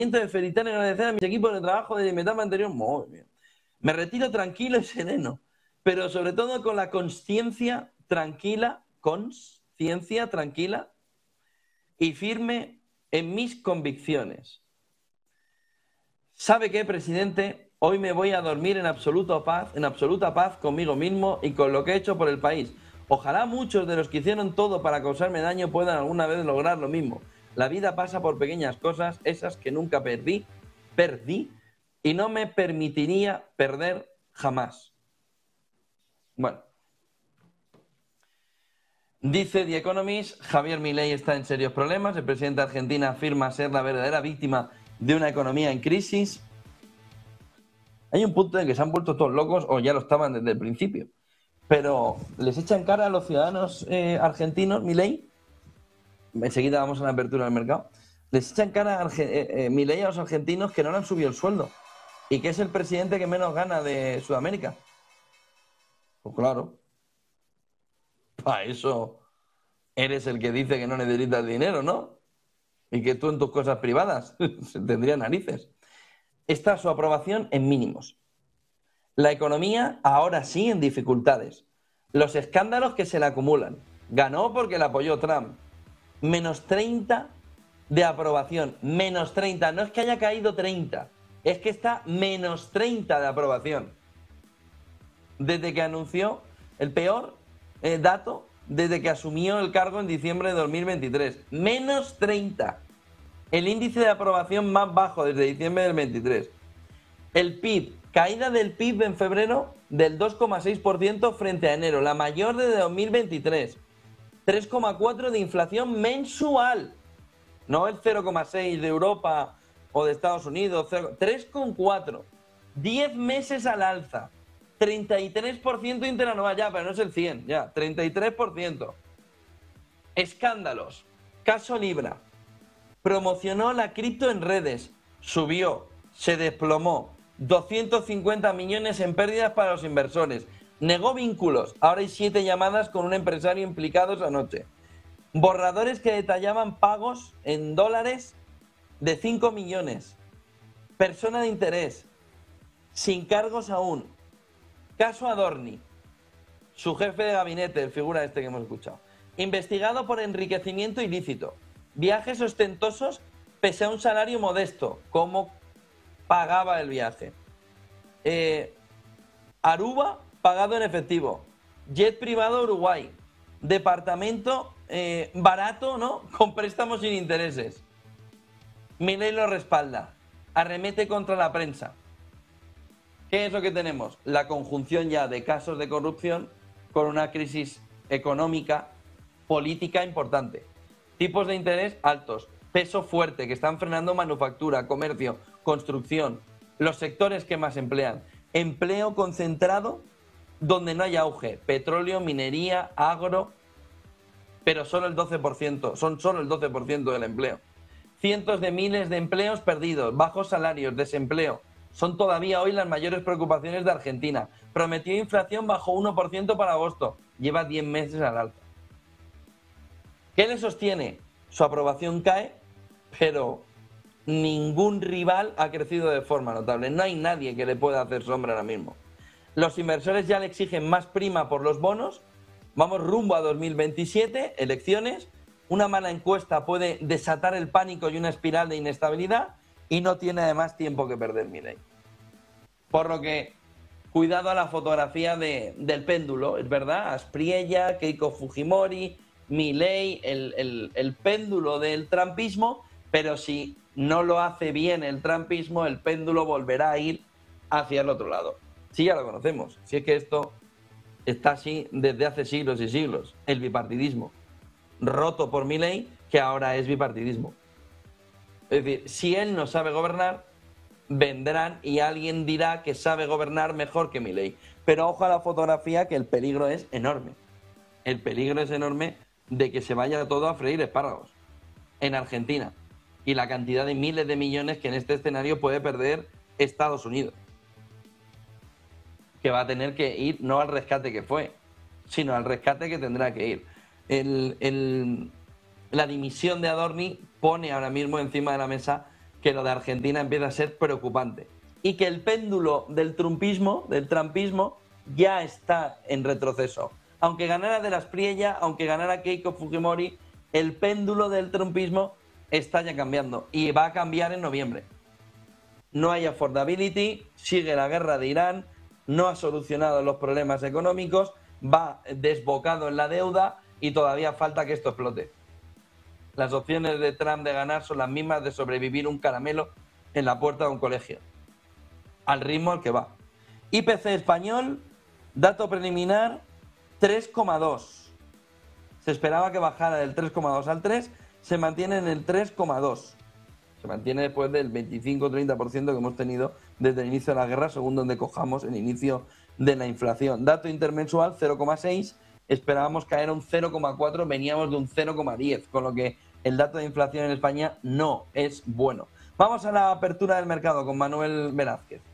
de felicitar y agradecer a mis equipos de trabajo de mi etapa anterior. Muy bien. Me retiro tranquilo y sereno, pero sobre todo con la conciencia tranquila y firme en mis convicciones. ¿Sabe qué, presidente? Hoy me voy a dormir en absoluta paz conmigo mismo y con lo que he hecho por el país. Ojalá muchos de los que hicieron todo para causarme daño puedan alguna vez lograr lo mismo. La vida pasa por pequeñas cosas, esas que nunca perdí y no me permitiría perder jamás. Bueno. Dice The Economist, Javier Milei está en serios problemas. El presidente de Argentina afirma ser la verdadera víctima de una economía en crisis. Hay un punto en que se han vuelto todos locos, o ya lo estaban desde el principio. Pero les echan cara a los ciudadanos argentinos, Milei. Enseguida vamos a la apertura del mercado. Les echan cara a Milei a los argentinos que no le han subido el sueldo y que es el presidente que menos gana de Sudamérica. Pues claro. Para eso eres el que dice que no necesitas dinero, ¿no? Y que tú en tus cosas privadas tendría narices. Está su aprobación en mínimos. La economía ahora sí en dificultades. Los escándalos que se le acumulan. Ganó porque le apoyó Trump. Menos 30 de aprobación. Menos 30. No es que haya caído 30. Es que está menos 30 de aprobación. Desde que anunció el peor dato desde que asumió el cargo en diciembre de 2023. Menos 30. El índice de aprobación más bajo desde diciembre del 23. El PIB, caída del PIB en febrero del 2,6% frente a enero, la mayor desde 2023. 3,4 de inflación mensual. No el 0,6 de Europa o de Estados Unidos. 3,4. 10 meses al alza. 33% interanual, ya, pero no es el 100, ya, 33%. Escándalos. Caso Libra. Promocionó la cripto en redes. Subió, se desplomó. 250 millones en pérdidas para los inversores. Negó vínculos. Ahora hay 7 llamadas con un empresario implicado esa noche. Borradores que detallaban pagos en dólares de 5 millones. Persona de interés. Sin cargos aún. Caso Adorni, su jefe de gabinete, el figura este que hemos escuchado. Investigado por enriquecimiento ilícito. Viajes ostentosos pese a un salario modesto. ¿Cómo pagaba el viaje? Aruba pagado en efectivo. Jet privado a Uruguay. Departamento barato, ¿no? Con préstamos sin intereses. Milei lo respalda. Arremete contra la prensa. ¿Qué es lo que tenemos? La conjunción ya de casos de corrupción con una crisis económica, política importante. Tipos de interés altos, peso fuerte, que están frenando manufactura, comercio, construcción, los sectores que más emplean. Empleo concentrado donde no hay auge, petróleo, minería, agro, pero solo el 12%, son solo el 12% del empleo. Cientos de miles de empleos perdidos, bajos salarios, desempleo. Son todavía hoy las mayores preocupaciones de Argentina. Prometió inflación bajo 1% para agosto. Lleva 10 meses al alza. ¿Qué le sostiene? Su aprobación cae, pero ningún rival ha crecido de forma notable. No hay nadie que le pueda hacer sombra ahora mismo. Los inversores ya le exigen más prima por los bonos. Vamos rumbo a 2027, elecciones. Una mala encuesta puede desatar el pánico y una espiral de inestabilidad. Y no tiene además tiempo que perder Milei. Por lo que, cuidado a la fotografía del péndulo, es verdad, Aspriella, Keiko Fujimori, Milei, el péndulo del trumpismo, pero si no lo hace bien el trumpismo, el péndulo volverá a ir hacia el otro lado. Sí, ya lo conocemos, si es que esto está así desde hace siglos y siglos, el bipartidismo, roto por Milei, que ahora es bipartidismo. Es decir, si él no sabe gobernar, vendrán y alguien dirá que sabe gobernar mejor que Milei. Pero ojo a la fotografía, que el peligro es enorme. El peligro es enorme de que se vaya todo a freír espárragos en Argentina. Y la cantidad de miles de millones que en este escenario puede perder Estados Unidos. Que va a tener que ir no al rescate que fue, sino al rescate que tendrá que ir. La dimisión de Adorni pone ahora mismo encima de la mesa que lo de Argentina empieza a ser preocupante y que el péndulo del trumpismo, del trumpismo, ya está en retroceso. Aunque ganara De la Espriella, aunque ganara Keiko Fujimori, el péndulo del trumpismo está ya cambiando y va a cambiar en noviembre. No hay affordability, sigue la guerra de Irán, no ha solucionado los problemas económicos, va desbocado en la deuda y todavía falta que esto explote. Las opciones de Trump de ganar son las mismas de sobrevivir un caramelo en la puerta de un colegio, al ritmo al que va. IPC español, dato preliminar, 3,2. Se esperaba que bajara del 3,2 al 3, se mantiene en el 3,2. Se mantiene después del 25-30% que hemos tenido desde el inicio de la guerra, según donde cojamos el inicio de la inflación. Dato intermensual, 0,6. Esperábamos caer a un 0,4, veníamos de un 0,10, con lo que el dato de inflación en España no es bueno. Vamos a la apertura del mercado con Manuel Velázquez.